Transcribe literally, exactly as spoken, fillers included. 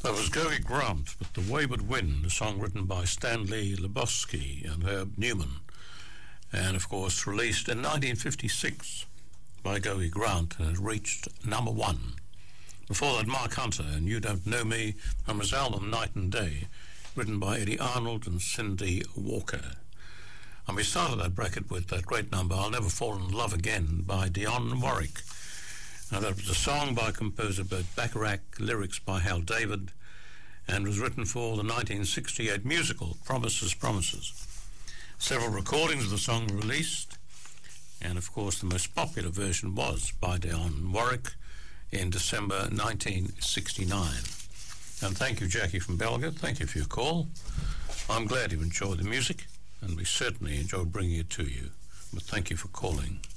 That was Gary Grant with The Wayward Wind, a song written by Stanley Lebowski and Herb Newman, and of course released in nineteen fifty-six by Gary Grant and has reached number one. Before that, Mark Hunter and You Don't Know Me from his album Night and Day, written by Eddie Arnold and Cindy Walker. And we started that bracket with that great number, I'll Never Fall in Love Again, by Dionne Warwick. Now, that was a song by composer Burt Bacharach, lyrics by Hal David, and was written for the nineteen sixty-eight musical Promises, Promises. Several recordings of the song were released, and of course the most popular version was by Dionne Warwick in December nineteen sixty-nine. And thank you, Jackie from Belga. Thank you for your call. I'm glad you enjoyed the music, and we certainly enjoyed bringing it to you. But thank you for calling.